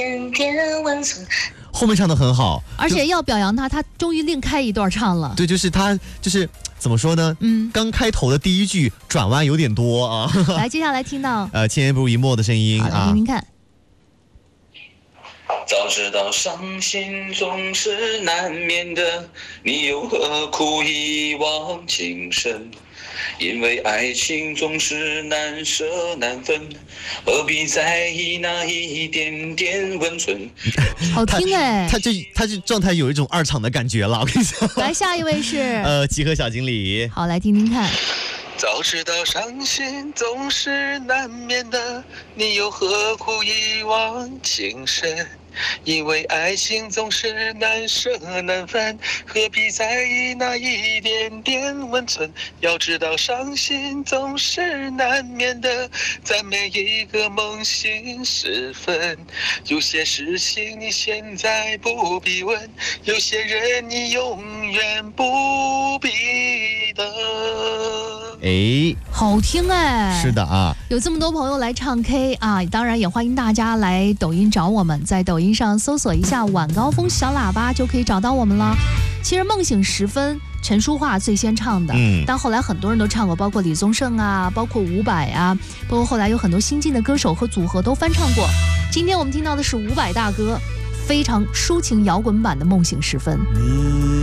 点温存。 后面唱得很好， 而且要表扬他，他终于另开一段唱了。 对，就是他就是怎么说呢？刚开头的第一句转弯有点多啊。 来，接下来听到千言不如一默的声音好，来听听看。 早知道伤心总是难免的，你又何苦一往情深？因为爱情总是难舍难分，何必在意那一点点温存？ 好听哎， 他这状态有一种二场的感觉了，我跟你说。 来，下一位是集合小经理。 好，来听听看。 早知道伤心总是难免的，你又何苦一往情深？因为爱情总是难舍难分，何必在意那一点点温存？要知道伤心总是难免的，在每一个梦醒时分。有些事情你现在不必问，有些人你永远不必等。 哎， 好听哎！ 是的啊， 有这么多朋友来唱 K 啊，当然也欢迎大家来抖音找我们，在抖音上搜索一下晚高峰小喇叭就可以找到我们了。其实梦醒时分陈淑桦最先唱的，但后来很多人都唱过，包括李宗盛啊，包括伍佰啊，包括后来有很多新晋的歌手和组合都翻唱过。今天我们听到的是伍佰大哥非常抒情摇滚版的梦醒时分。